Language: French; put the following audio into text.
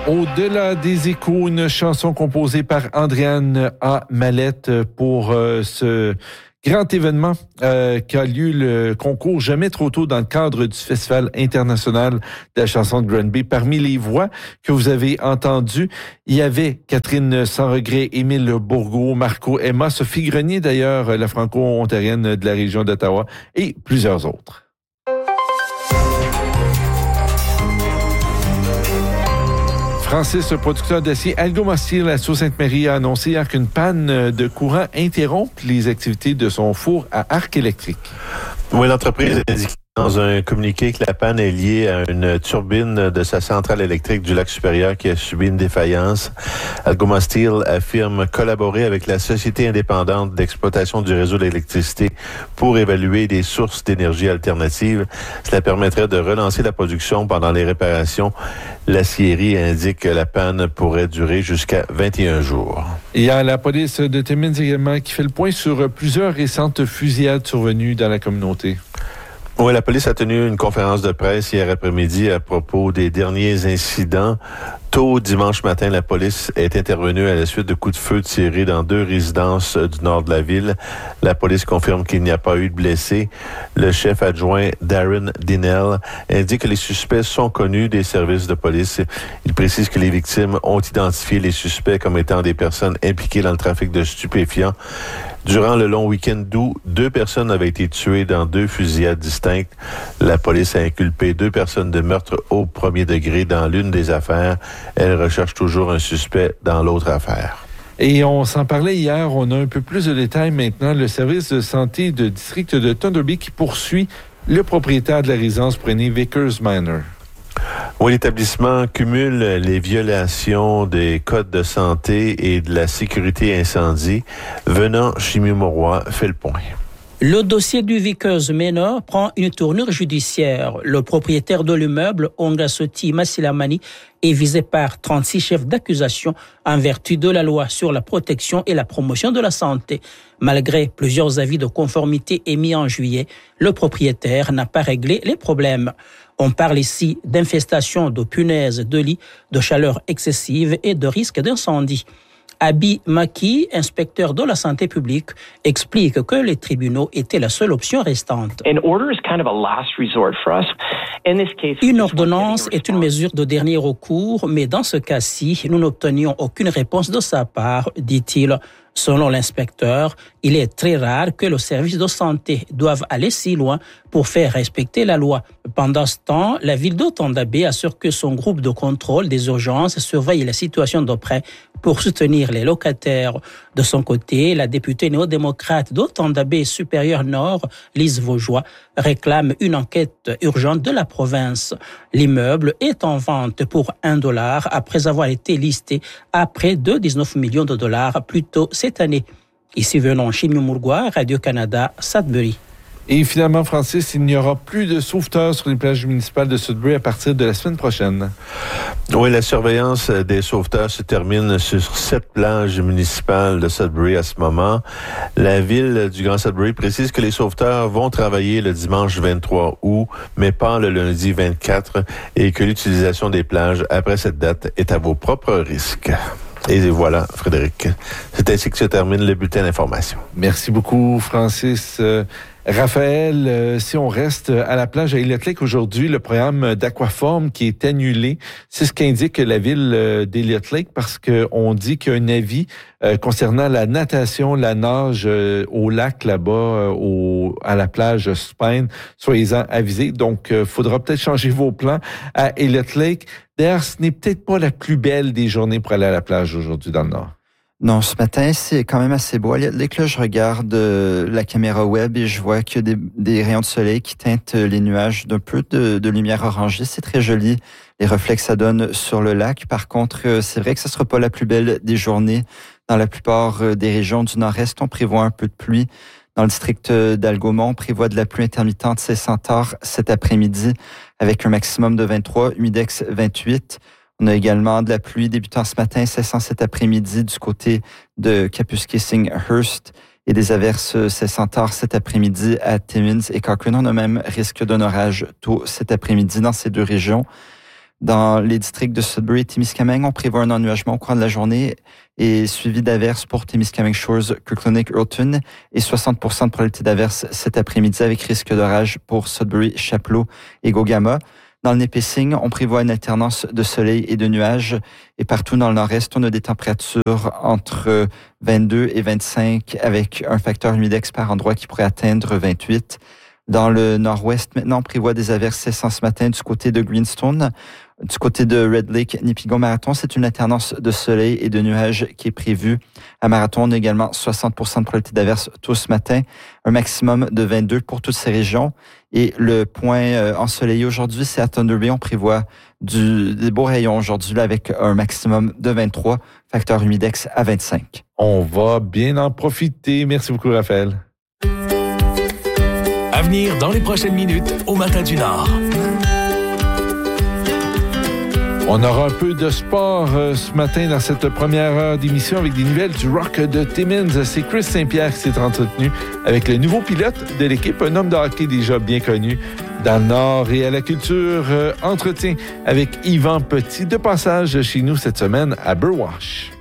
Au-delà des échos, une chanson composée par Andréane A. Mallette pour ce grand événement qui a lieu, le concours Jamais trop tôt dans le cadre du Festival international de la chanson de Granby. Parmi les voix que vous avez entendues, il y avait Catherine Sans Regret, Émile Bourgault, Marco Emma, Sophie Grenier d'ailleurs, la franco-ontarienne de la région d'Ottawa, et plusieurs autres. Francis, le producteur d'acier Algoma Steel à Sault-Sainte-Marie, a annoncé hier qu'une panne de courant interrompt les activités de son four à arc électrique. Oui, l'entreprise a indiqué dans un communiqué que la panne est liée à une turbine de sa centrale électrique du lac supérieur qui a subi une défaillance. Algoma Steel affirme collaborer avec la Société indépendante d'exploitation du réseau d'électricité pour évaluer des sources d'énergie alternatives. Cela permettrait de relancer la production pendant les réparations. L'acierie indique que la panne pourrait durer jusqu'à 21 jours. Il y a la police de Timmins également qui fait le point sur plusieurs récentes fusillades survenues dans la communauté. Oui, la police a tenu une conférence de presse hier après-midi à propos des derniers incidents. Tôt dimanche matin, la police est intervenue à la suite de coups de feu tirés dans 2 résidences du nord de la ville. La police confirme qu'il n'y a pas eu de blessés. Le chef adjoint Darren Dinell indique que les suspects sont connus des services de police. Il précise que les victimes ont identifié les suspects comme étant des personnes impliquées dans le trafic de stupéfiants. Durant le long week-end d'août, 2 personnes avaient été tuées dans 2 fusillades distinctes. La police a inculpé 2 personnes de meurtre au premier degré dans l'une des affaires. Elle recherche toujours un suspect dans l'autre affaire. Et on s'en parlait hier, on a un peu plus de détails maintenant. Le service de santé de district de Thunder Bay qui poursuit le propriétaire de la résidence prénommée Vickers Manor. Oui, l'établissement cumule les violations des codes de santé et de la sécurité incendie. Venant Chimie-Mauroy fait le point. Le dossier du Vickers Manor prend une tournure judiciaire. Le propriétaire de l'immeuble, Ongasoti Masilamani, est visé par 36 chefs d'accusation en vertu de la loi sur la protection et la promotion de la santé. Malgré plusieurs avis de conformité émis en juillet, le propriétaire n'a pas réglé les problèmes. On parle ici d'infestation de punaises de lit, de chaleur excessive et de risque d'incendie. Abi Maki, inspecteur de la santé publique, explique que les tribunaux étaient la seule option restante. Une ordonnance est une mesure de dernier recours, mais dans ce cas-ci, nous n'obtenions aucune réponse de sa part, dit-il. Selon l'inspecteur, il est très rare que le service de santé doive aller si loin pour faire respecter la loi. Pendant ce temps, la ville de Thunder Bay assure que son groupe de contrôle des urgences surveille la situation de près pour soutenir les locataires. De son côté, la députée néo-démocrate de Thunder Bay supérieure Nord, Lise Vaugeois, réclame une enquête urgente de la province. L'immeuble est en vente pour $1 après avoir été listé à près de 19 millions de dollars plus tôt cette année. Ici venons Chimie-Mauroy, Radio-Canada, Sudbury. Et finalement, Francis, il n'y aura plus de sauveteurs sur les plages municipales de Sudbury à partir de la semaine prochaine. Oui, la surveillance des sauveteurs se termine sur 7 plages municipales de Sudbury à ce moment. La ville du Grand Sudbury précise que les sauveteurs vont travailler le dimanche 23 août, mais pas le lundi 24, et que l'utilisation des plages après cette date est à vos propres risques. Et voilà, Frédéric. C'est ainsi que se termine le bulletin d'information. Merci beaucoup, Francis. Raphaël, si on reste à la plage à Elliott Lake aujourd'hui, le programme d'Aquaform qui est annulé, c'est ce qu'indique la ville d'Elliott Lake parce qu'on dit qu'il y a un avis concernant la natation, la nage au lac là-bas, à la plage Spine. Soyez-en avisés. Donc, faudra peut-être changer vos plans à Elliott Lake. D'ailleurs, ce n'est peut-être pas la plus belle des journées pour aller à la plage aujourd'hui dans le Nord. Non, ce matin, c'est quand même assez beau. Dès que là, je regarde la caméra web et je vois qu'il y a des rayons de soleil qui teintent les nuages d'un peu de lumière orangée. C'est très joli, les reflets que ça donne sur le lac. Par contre, c'est vrai que ce ne sera pas la plus belle des journées. Dans la plupart des régions du nord-est, on prévoit un peu de pluie. Dans le district d'Algoma, on prévoit de la pluie intermittente Saint-Centaure cet après-midi avec un maximum de 23, humidex 28. On a également de la pluie débutant ce matin, cessant cet après-midi du côté de Kapuskasing-Hearst et des averses Saint-Centaure cet après-midi à Timmins et Cochrane. On a même risque d'un orage tôt cet après-midi dans ces 2 régions. Dans les districts de Sudbury et Témiscamingue, on prévoit un ennuagement au cours de la journée et suivi d'averses pour Témiscamingue Shores, Kirkland, Hurlton et 60% de probabilité d'averses cet après-midi avec risque d'orage pour Sudbury, Chapleau et Gogama. Dans le Nipissing, on prévoit une alternance de soleil et de nuages. Et partout dans le nord-est, on a des températures entre 22 et 25 avec un facteur humidex par endroit qui pourrait atteindre 28. Dans le nord-ouest, maintenant, on prévoit des averses cessantes ce matin du côté de Greenstone. Du côté de Red Lake, Nipigon, Marathon, c'est une alternance de soleil et de nuages qui est prévue. À Marathon, on a également 60% de probabilité d'averse tôt ce matin, un maximum de 22 pour toutes ces régions. Et le point ensoleillé aujourd'hui, c'est à Thunder Bay. On prévoit des beaux rayons aujourd'hui là, avec un maximum de 23, facteur humidex à 25. On va bien en profiter. Merci beaucoup, Raphaël. À venir dans les prochaines minutes au Matin du Nord. On aura un peu de sport ce matin dans cette première heure d'émission avec des nouvelles du Rock de Timmins. C'est Chris Saint-Pierre qui s'est entretenu avec le nouveau pilote de l'équipe, un homme de hockey déjà bien connu dans le Nord. Et à la culture, entretien avec Yvan Petit, de passage chez nous cette semaine à Burwash.